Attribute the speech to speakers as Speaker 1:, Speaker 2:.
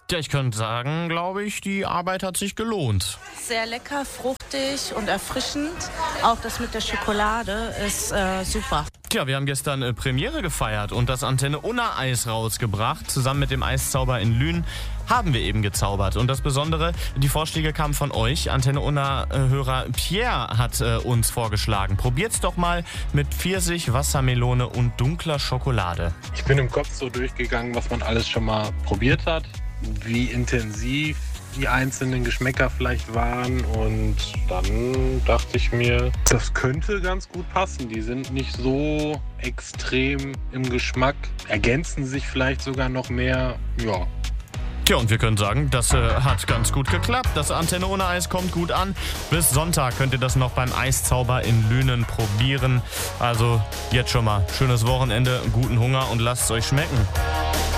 Speaker 1: Ja, ich könnte sagen, glaube ich, die Arbeit hat sich gelohnt.
Speaker 2: Sehr lecker, fruchtig und erfrischend. Auch das mit der Schokolade ist super.
Speaker 1: Tja, wir haben gestern Premiere gefeiert und das Antenne Unna Eis rausgebracht. Zusammen mit dem Eiszauber in Lünen haben wir eben gezaubert. Und das Besondere, die Vorschläge kamen von euch. Antenne Unna-Hörer Pierre hat uns vorgeschlagen. Probiert's doch mal mit Pfirsich, Wassermelone und dunkler Schokolade.
Speaker 3: Ich bin im Kopf so durchgegangen, was man alles schon mal probiert hat, wie intensiv die einzelnen Geschmäcker vielleicht waren, und dann dachte ich mir, das könnte ganz gut passen. Die sind nicht so extrem im Geschmack, ergänzen sich vielleicht sogar noch mehr, ja.
Speaker 1: Tja, und wir können sagen, das hat ganz gut geklappt. Das Antenne Unna Eis kommt gut an. Bis Sonntag könnt ihr das noch beim Eiszauber in Lünen probieren. Also jetzt schon mal schönes Wochenende, guten Hunger und lasst es euch schmecken.